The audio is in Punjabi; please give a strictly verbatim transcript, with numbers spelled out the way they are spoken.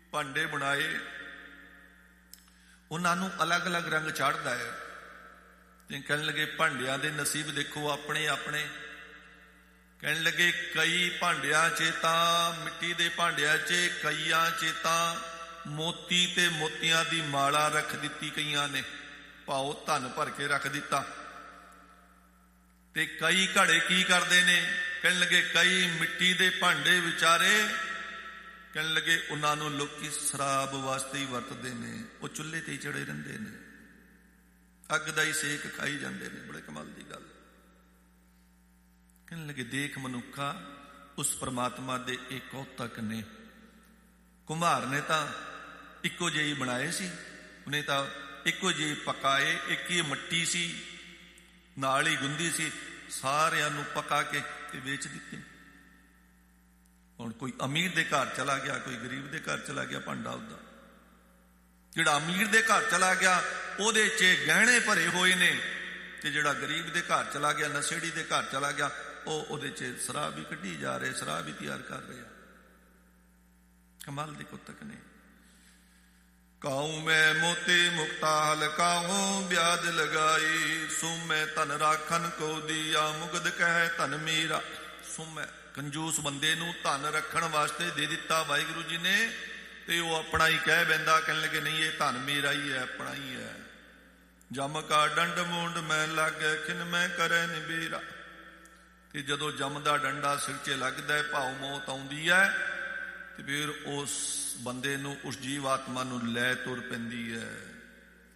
ਭਾਂਡੇ ਬਣਾਏ, ਉਹਨਾਂ ਨੂੰ ਅਲੱਗ ਅਲੱਗ ਰੰਗ ਚੜ੍ਹਦਾ ਹੈ। ਤੇ ਕਹਿਣ ਲੱਗੇ ਭਾਂਡਿਆਂ ਦੇ ਨਸੀਬ ਦੇਖੋ ਆਪਣੇ ਆਪਣੇ। ਕਹਿਣ ਲੱਗੇ ਕਈ ਭਾਂਡਿਆਂ 'ਚ ਤਾਂ ਮਿੱਟੀ ਦੇ ਭਾਂਡਿਆਂ 'ਚ ਕਈਆਂ 'ਚ ਤਾਂ ਮੋਤੀ ਤੇ ਮੋਤੀਆਂ ਦੀ ਮਾਲਾ ਰੱਖ ਦਿੱਤੀ, ਕਈਆਂ ਨੇ ਭਾਉ ਧਨ ਭਰ ਕੇ ਰੱਖ ਦਿੱਤਾ। ਤੇ ਕਈ ਘੜੇ ਕੀ ਕਰਦੇ ਨੇ, ਕਹਿਣ ਲੱਗੇ ਕਈ ਮਿੱਟੀ ਦੇ ਭਾਂਡੇ ਵਿਚਾਰੇ, ਕਹਿਣ ਲੱਗੇ ਉਹਨਾਂ ਨੂੰ ਲੋਕੀ ਸ਼ਰਾਬ ਵਾਸਤੇ ਹੀ ਵਰਤਦੇ ਨੇ, ਉਹ ਚੁੱਲ੍ਹੇ ਤੇ ਹੀ ਚੜੇ ਰਹਿੰਦੇ ਨੇ, ਅੱਗ ਦਾ ਹੀ ਸੇਕ ਖਾਈ ਜਾਂਦੇ ਨੇ। ਬੜੇ ਕਮਾਲ ਦੀ ਗੱਲ। ਕਹਿਣ ਲੱਗੇ ਦੇਖ ਮਨੁੱਖਾ, ਉਸ ਪਰਮਾਤਮਾ ਦੇ ਇਹ ਕੌਤਕ ਨੇ। ਕੁੰਭਾਰ ਨੇ ਤਾਂ ਇੱਕੋ ਜਿਹੇ ਬਣਾਏ ਸੀ, ਉਹਨੇ ਤਾਂ ਇੱਕੋ ਜਿਹੇ ਪਕਾਏ, ਇੱਕ ਹੀ ਮਿੱਟੀ ਸੀ, ਨਾਲ ਹੀ ਗੁੰਦੀ ਸੀ, ਸਾਰਿਆਂ ਨੂੰ ਪਕਾ ਕੇ ਤੇ ਵੇਚ ਦਿੱਤੇ। ਹੁਣ ਕੋਈ ਅਮੀਰ ਦੇ ਘਰ ਚਲਾ ਗਿਆ, ਕੋਈ ਗਰੀਬ ਦੇ ਘਰ ਚਲਾ ਗਿਆ, ਭਾਂਡਾ ਉਹਦਾ। ਜਿਹੜਾ ਅਮੀਰ ਦੇ ਘਰ ਚਲਾ ਗਿਆ ਉਹਦੇ 'ਚ ਗਹਿਣੇ ਭਰੇ ਹੋਏ ਨੇ, ਤੇ ਜਿਹੜਾ ਗਰੀਬ ਦੇ ਘਰ ਚਲਾ ਗਿਆ, ਨਸ਼ੇੜੀ ਦੇ ਘਰ ਚਲਾ ਗਿਆ, ਉਹ ਉਹਦੇ 'ਚ ਸ਼ਰਾਬ ਵੀ ਕੱਢੀ ਜਾ ਰਹੇ, ਸ਼ਰਾਬ ਵੀ ਤਿਆਰ ਕਰ ਰਹੇ ਆ। ਕਮਾਲ ਦੇ ਕੁੱਤਕ ਨੇ। ਕਾਉ ਮੈਂ ਮੋਤੀ ਮੁਕਤਾ ਹਲਕਾਉ ਵਿਆਜ ਲਗਾਈ, ਸੋ ਮੈਂ ਧਨ ਰਾਖਨ ਕੋ ਦੀਆ ਮੁਗਦ ਕਹਿ ਧਨ ਮੇਰਾ। ਸੋ ਮੈਂ ਕੰਜੂਸ ਬੰਦੇ ਨੂੰ ਧਨ ਰੱਖਣ ਵਾਸਤੇ ਦੇ ਦਿੱਤਾ ਵਾਹਿਗੁਰੂ ਜੀ ਨੇ, ਤੇ ਉਹ ਆਪਣਾ ਹੀ ਕਹਿ ਬੈਂਦਾ, ਕਹਿਣ ਲੱਗੇ ਨਹੀਂ ਇਹ ਧਨ ਮੇਰਾ ਹੀ ਹੈ, ਆਪਣਾ ਹੀ ਹੈ। ਜਮ ਕਾ ਡੰਡ ਮੁੰਡ ਮੈਂ ਲਾਗੇ ਖਿਨ ਮੈਂ ਕਰੇ ਨਿਬੇਰਾ। ਤੇ ਜਦੋਂ ਜਮ ਦਾ ਡੰਡਾ ਸਿਰ 'ਚ ਲੱਗਦਾ, ਭਾਉ ਮੌਤ ਆਉਂਦੀ ਹੈ, ਤੇ ਫਿਰ ਉਸ ਬੰਦੇ ਨੂੰ, ਉਸ ਜੀਵ ਆਤਮਾ ਨੂੰ ਲੈ ਤੁਰ ਪੈਂਦੀ ਹੈ।